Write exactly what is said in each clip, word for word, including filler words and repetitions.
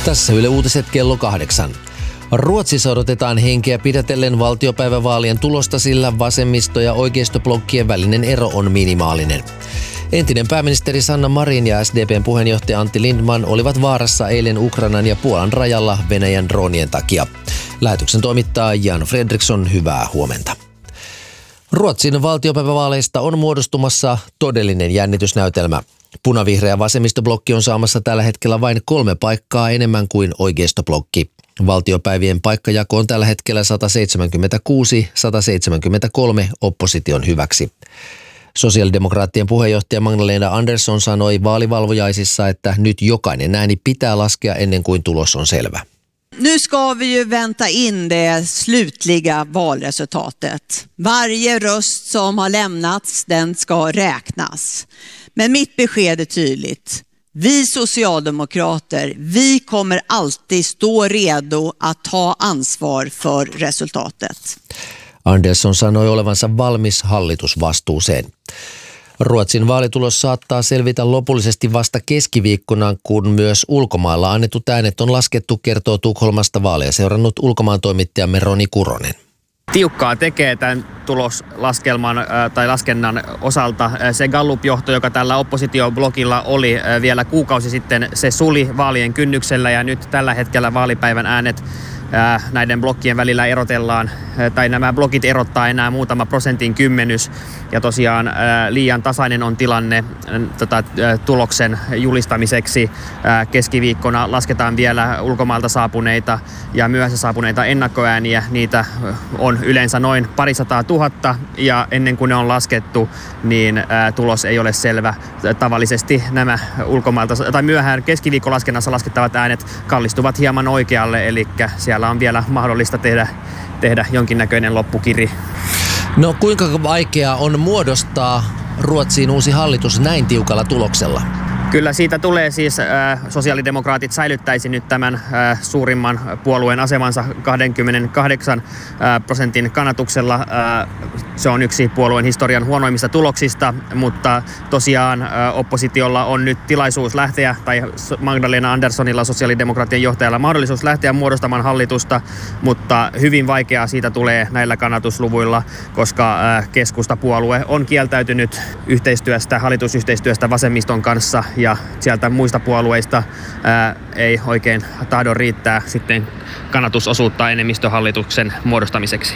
Tässä Yle Uutiset kello kahdeksan. Ruotsissa odotetaan henkeä pidätellen valtiopäivävaalien tulosta, sillä vasemmisto- ja oikeistoblokkien välinen ero on minimaalinen. Entinen pääministeri Sanna Marin ja S D P:n puheenjohtaja Antti Lindman olivat vaarassa eilen Ukrainan ja Puolan rajalla Venäjän droonien takia. Lähetyksen toimittaa Jan Fredriksson, hyvää huomenta. Ruotsin valtiopäivävaaleista on muodostumassa todellinen jännitysnäytelmä. Punavihreä vasemmistoblokki on saamassa tällä hetkellä vain kolme paikkaa enemmän kuin oikeistoblokki. Valtiopäivien paikkajako on tällä hetkellä sata seitsemänkymmentäkuusi sata seitsemänkymmentäkolme opposition hyväksi. Sosiaalidemokraattien puheenjohtaja Magdalena Andersson sanoi vaalivalvojaisissa, että nyt jokainen ääni pitää laskea ennen kuin tulos on selvä. Nu ska vi ju vänta in det slutliga valresultatet. Varje röst som har lämnats, den ska räknas. Men mitt besked är tydligt. Vi socialdemokrater, vi kommer alltid stå redo att ta ansvar för resultatet. Andersson sanoi olevansa valmis hallitusvastuuseen. Ruotsin vaalitulos saattaa selvitä lopullisesti vasta keskiviikkona, kun myös ulkomailla annetut äänet on laskettu, kertoo Tukholmasta vaaleja seurannut ulkomaan toimittajamme Roni Kuronen. Tiukkaa tekee tämän tuloslaskelman tai laskennan osalta. Se Gallup-johto, joka tällä oppositioblogilla oli vielä kuukausi sitten, se suli vaalien kynnyksellä ja nyt tällä hetkellä vaalipäivän äänet näiden blokkien välillä erotellaan, tai nämä blokit erottaa enää muutama prosentin kymmenys. Ja tosiaan liian tasainen on tilanne tota, tuloksen julistamiseksi. Keskiviikkona lasketaan vielä ulkomailta saapuneita ja myöhässä saapuneita ennakkoääniä. Niitä on yleensä noin parisataa tuhatta, ja ennen kuin ne on laskettu, niin tulos ei ole selvä. Tavallisesti nämä ulkomailta tai myöhään keskiviikkolaskennassa laskettavat äänet kallistuvat hieman oikealle, eli siellä on vielä mahdollista tehdä, tehdä jonkinnäköinen loppukiri. No kuinka vaikeaa on muodostaa Ruotsiin uusi hallitus näin tiukalla tuloksella? Kyllä siitä tulee siis, äh, sosiaalidemokraatit säilyttäisi nyt tämän äh, suurimman puolueen asemansa kaksikymmentäkahdeksan äh, prosentin kannatuksella. Äh, se on yksi puolueen historian huonoimmista tuloksista, mutta tosiaan äh, oppositiolla on nyt tilaisuus lähteä, tai Magdalena Anderssonilla, sosiaalidemokraattien johtajalla, mahdollisuus lähteä muodostamaan hallitusta, mutta hyvin vaikeaa siitä tulee näillä kannatusluvuilla, koska äh, keskustapuolue on kieltäytynyt yhteistyöstä, hallitusyhteistyöstä vasemmiston kanssa, ja sieltä muista puolueista ää, ei oikein tahdo riittää sitten kannatusosuutta enemmistöhallituksen muodostamiseksi.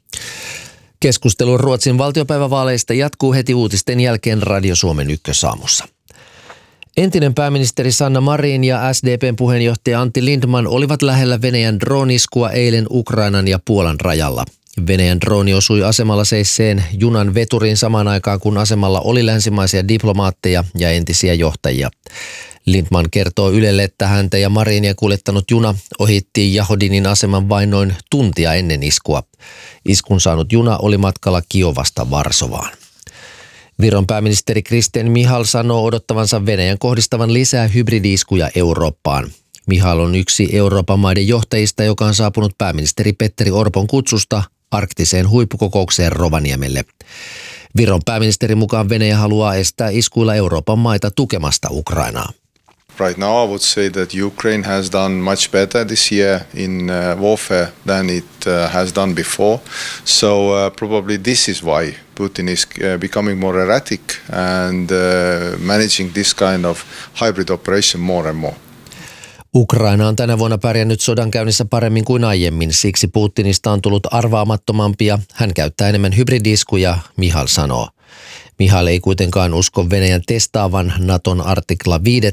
Keskustelu Ruotsin valtiopäivävaaleista jatkuu heti uutisten jälkeen Radio Suomen ykkösaamussa. Entinen pääministeri Sanna Marin ja S D P:n puheenjohtaja Antti Lindman olivat lähellä Venäjän drooniskua eilen Ukrainan ja Puolan rajalla. Venäjän drooni osui asemalla seisseen junan veturiin samaan aikaan, kun asemalla oli länsimaisia diplomaatteja ja entisiä johtajia. Lindman kertoo Ylelle, että häntä ja Marinia kuljettanut juna ohitti Jahodinin aseman vain noin tuntia ennen iskua. Iskun saanut juna oli matkalla Kiovasta Varsovaan. Viron pääministeri Kristen Michal sanoo odottavansa Venäjän kohdistavan lisää hybridi-iskuja Eurooppaan. Michal on yksi Euroopan maiden johtajista, joka on saapunut pääministeri Petteri Orpon kutsusta arktiseen huippukokoukseen Rovaniemelle. Viron pääministerin mukaan Venäjä haluaa estää iskuilla Euroopan maita tukemasta Ukrainaa. Right now I would say that Ukraine has done much better this year in uh, warfare than it uh, has done before. So uh, probably this is why Putin is uh, becoming more erratic and uh, managing this kind of hybrid operation more and more. Ukraina on tänä vuonna pärjännyt sodankäynnissä paremmin kuin aiemmin, siksi Putinista on tullut arvaamatttomampia. Hän käyttää enemmän hybridiskuja, Michal sanoo. Michal ei kuitenkaan usko Venäjän testaavan Naton artikla viisi